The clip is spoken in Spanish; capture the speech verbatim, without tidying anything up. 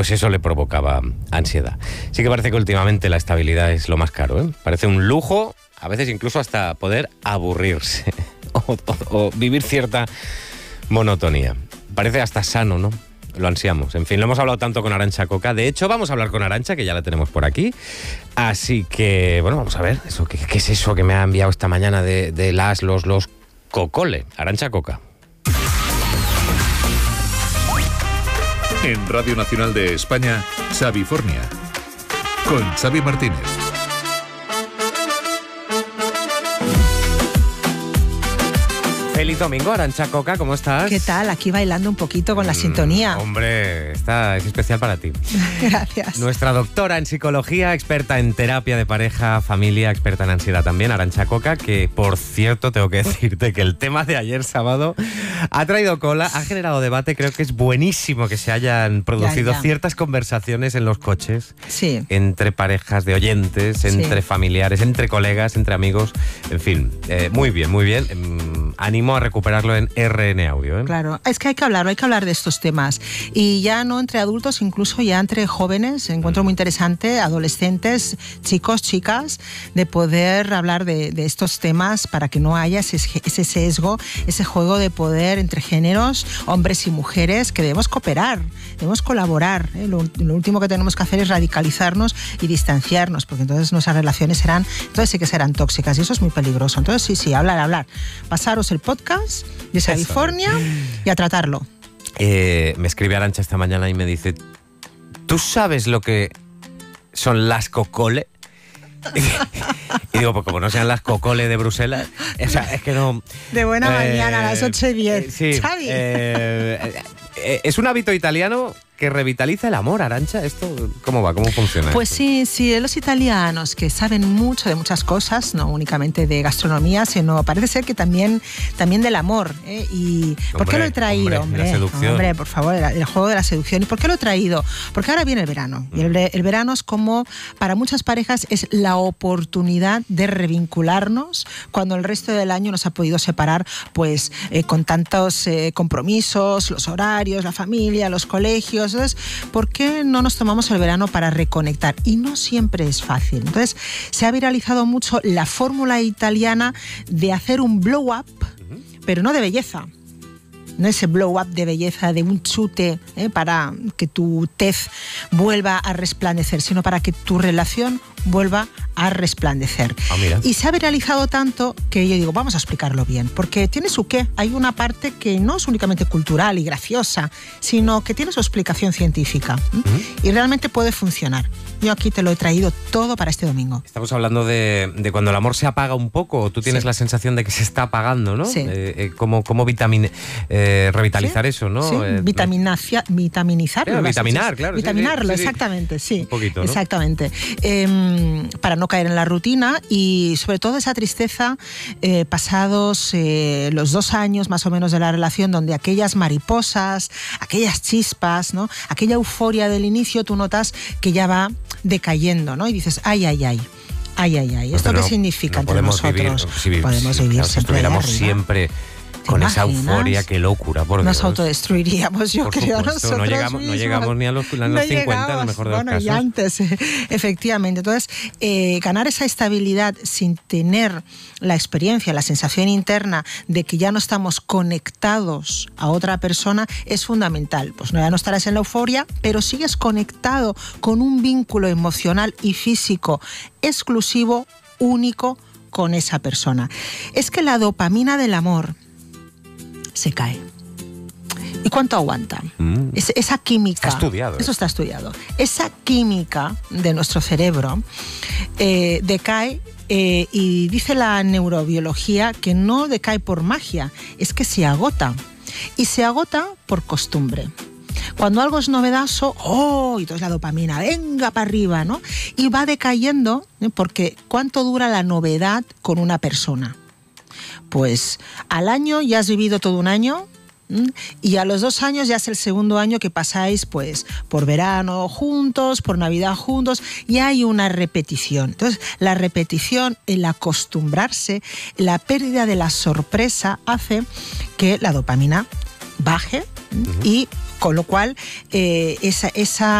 pues eso le provocaba ansiedad. Sí que parece que últimamente la estabilidad es lo más caro, ¿eh? Parece un lujo, a veces incluso hasta poder aburrirse o, o, o vivir cierta monotonía. Parece hasta sano, ¿no? Lo ansiamos. En fin, lo hemos hablado tanto con Arantxa Coca. De hecho, vamos a hablar con Arantxa, que ya la tenemos por aquí. Así que, bueno, vamos a ver. Eso, ¿qué, qué es eso que me ha enviado esta mañana de, de las, los, los cocole? Arantxa Coca. En Radio Nacional de España, Xavifornia, con Xavi Martínez. Feliz domingo, Arantxa Coca, ¿cómo estás? ¿Qué tal? Aquí bailando un poquito con la sintonía. Mm, hombre, esta es especial para ti. Gracias. Nuestra doctora en psicología, experta en terapia de pareja, familia, experta en ansiedad también, Arantxa Coca, que por cierto tengo que decirte que el tema de ayer sábado ha traído cola, ha generado debate. Creo que es buenísimo que se hayan producido ya, ya. ciertas conversaciones en los coches, sí. entre parejas de oyentes, entre sí. familiares, entre colegas, entre amigos, en fin, eh, muy bien, muy bien. Eh, ánimo a recuperarlo en R N Audio, ¿eh? Claro, es que hay que hablarlo, hay que hablar de estos temas. Y ya no entre adultos, incluso ya entre jóvenes, encuentro muy interesante, adolescentes, chicos, chicas, de poder hablar de, de estos temas para que no haya ese, ese sesgo, ese juego de poder entre géneros, hombres y mujeres, que debemos cooperar, debemos colaborar, ¿eh? Lo, lo último que tenemos que hacer es radicalizarnos y distanciarnos, porque entonces nuestras relaciones serán, entonces sí que serán tóxicas y eso es muy peligroso. Entonces sí, sí, hablar, hablar. Pasaros el podcast de Xavifornia y a tratarlo. Eh, me escribe Arantxa esta mañana y me dice: ¿tú sabes lo que son las cocole? Y digo, pues como no sean las cocole de Bruselas, o sea, es que no... De buena eh, mañana a las ocho y diez. Eh, sí, Xavi. Eh, eh, es un hábito italiano que revitaliza el amor, Arantxa. ¿Esto cómo va? ¿Cómo funciona? Pues esto? sí, sí, los italianos que saben mucho de muchas cosas, no únicamente de gastronomía, sino parece ser que también, también del amor. ¿eh? Y hombre, ¿por qué lo he traído? Hombre, la seducción. Hombre, por favor, el, el juego de la seducción. ¿Y por qué lo he traído? Porque ahora viene el verano. Y el, el verano es como, para muchas parejas, es la oportunidad de revincularnos cuando el resto del año nos ha podido separar, pues, eh, con tantos eh, compromisos, los horarios, la familia, los colegios. Entonces, ¿por qué no nos tomamos el verano para reconectar? Y no siempre es fácil. Entonces, se ha viralizado mucho la fórmula italiana de hacer un blow up, uh-huh. pero no de belleza. No ese blow up de belleza, de un chute ¿eh? para que tu tez vuelva a resplandecer, sino para que tu relación vuelva a resplandecer. Ah, mira. Y se ha viralizado tanto que yo digo, vamos a explicarlo bien, porque tiene su qué. Hay una parte que no es únicamente cultural y graciosa, sino que tiene su explicación científica. ¿eh? Uh-huh. Y realmente puede funcionar. Yo aquí te lo he traído todo para este domingo. Estamos hablando de, de cuando el amor se apaga un poco, o tú tienes sí. la sensación de que se está apagando, ¿no? Sí. Eh, eh, ¿Cómo, cómo vitamine, eh, revitalizar ¿Sí? eso, no? Sí, eh, Vitaminacia, vitaminizarlo. Eh, vitaminar, claro. Vitaminarlo, sí, sí, sí. exactamente, sí. Un poquito, ¿no? Exactamente. Eh, para no caer en la rutina y sobre todo esa tristeza eh, pasados eh, los dos años más o menos de la relación, donde aquellas mariposas, aquellas chispas, ¿no? Aquella euforia del inicio, tú notas que ya va decayendo, ¿no? Y dices, ay, ay, ay. Ay, ay, ay. ¿Esto no, qué significa no entre nosotros? Vivir, si vivir, podemos si, vivir claro, siempre. Si estuviéramos siempre con esa euforia, qué locura, por Nos Dios. autodestruiríamos, yo por creo, supuesto, nosotros no llegamos, mismos. No llegamos ni a los, a los no cincuenta, llegamos, en el mejor de bueno, los casos. Y antes, eh, efectivamente. Entonces, eh, ganar esa estabilidad sin tener la experiencia, la sensación interna de que ya no estamos conectados a otra persona es fundamental. Pues no, ya no estarás en la euforia, pero sigues conectado con un vínculo emocional y físico exclusivo, único, con esa persona. Es que la dopamina del amor se cae. ¿Y cuánto aguanta? Mm. Es, esa química... Está estudiado. Eso está estudiado. Esa química de nuestro cerebro eh, decae eh, y dice la neurobiología que no decae por magia, es que se agota. Y se agota por costumbre. Cuando algo es novedoso, ¡oh! Y entonces la dopamina, venga para arriba, ¿no? Y va decayendo, ¿eh? Porque ¿cuánto dura la novedad con una persona? Pues al año ya has vivido todo un año, ¿m? Y a los dos años ya es el segundo año que pasáis pues por verano juntos, por Navidad juntos, y hay una repetición. Entonces, la repetición, el acostumbrarse, la pérdida de la sorpresa hace que la dopamina baje, uh-huh. y con lo cual eh, esa, esa